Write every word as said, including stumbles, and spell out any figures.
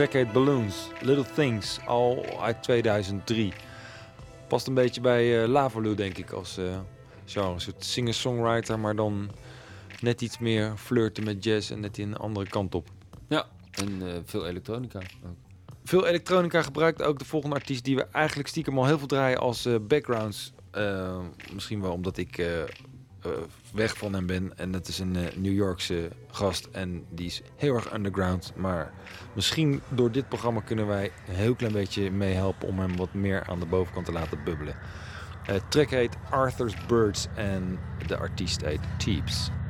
track heet Balloons, Little Things, al uit tweeduizend drie. Past een beetje bij uh, Lavaloo, denk ik, als uh, genre. Een soort singer-songwriter, maar dan net iets meer flirten met jazz en net die een andere kant op. Ja, en uh, veel elektronica ook. Veel elektronica gebruikt ook de volgende artiest die we eigenlijk stiekem al heel veel draaien als uh, backgrounds. Uh, misschien wel omdat ik uh, uh, weg van hem ben. En het is een uh, New Yorkse gast en die is heel erg underground. Maar misschien door dit programma kunnen wij een heel klein beetje meehelpen om hem wat meer aan de bovenkant te laten bubbelen. Het uh, track heet Arthur's Birds en de artiest heet Teeps.